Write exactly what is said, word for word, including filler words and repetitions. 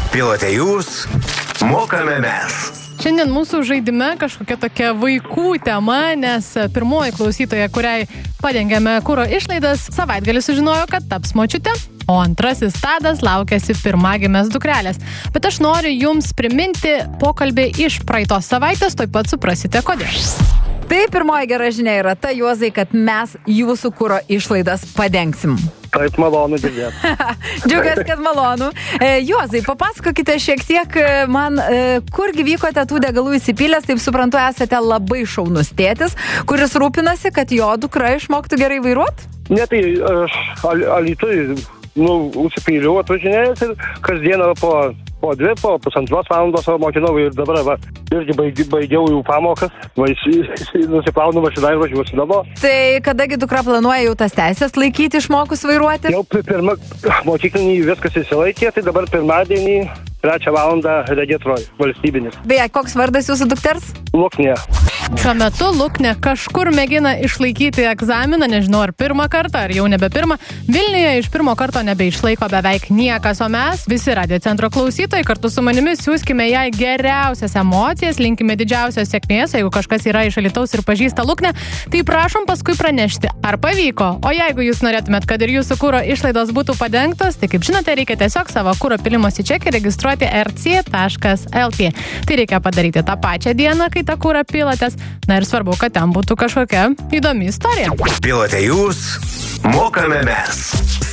Pilote jūs, mokame mes. Šiandien mūsų žaidime kažkokia tokia vaikų tema, nes pirmoji klausytoja, kuriai padengėme kuro išlaidas, savaitgalį sužinojo, kad taps močiute, o antrasis Tadas laukiasi pirmagimės dukrelės. Bet aš noriu jums priminti pokalbį iš praeitos savaitės, tuoj pat suprasite kodėl. Tai pirmoji gera žinia yra ta, Juozai, kad mes jūsų kuro išlaidas padengsim. Taip, malonu girdėti. Džiaugiuosi, kad malonu. E, Juozai, papasakokite šiek tiek man, e, kurgi vykote tų degalų įsipylęs, taip suprantu, esate labai šaunus tėtis, kuris rūpinasi, kad jo dukra išmoktų gerai vairuoti? Ne, tai aš al, Alytui, nu, užsipyliau atvažinėjęs ir kasdieną po, po dvi, po pusantros valandos mokinau ir dabar va, irgi baigi, baigiau jų pamokas, va, nusiplaunu mašiną ir važiuosiu namo. Tai kadagi dukra planuoja jau tas teisės laikyti išmokus vairuoti? Jau pirmą mokyklinį viskas įsilaikė, tai dabar pirmadienį trečią valandą Regitroj, valstybinis. Beje, koks vardas jūsų dukters? Luknė. Šiuo metu Luknė kažkur mėgina išlaikyti egzaminą, nežinau ar pirmą kartą, ar jau nebe pirmą. Vilniuje iš pirmo karto nebeišlaiko beveik niekas, o mes, visi Radio Centro klausytojai, kartu su manimi siūskime jai geriausias emocijas, linkime didžiausios sėkmės, jeigu kažkas yra iš Alytaus ir pažįsta Luknę, tai prašom paskui pranešti, ar pavyko. O jeigu jūs norėtumėt, kad ir jūsų kuro išlaidos būtų padengtos, tai kaip žinote, reikia tiesiog savo kuro pilimosi čekį registruoti er c taškas el tė. Tai reikia padaryti tą pačią dieną, kai tą kurą pilatės. Na ir svarbu, kad ten būtų kažkokia įdomi istorija. Pilote jūs, mokame mes.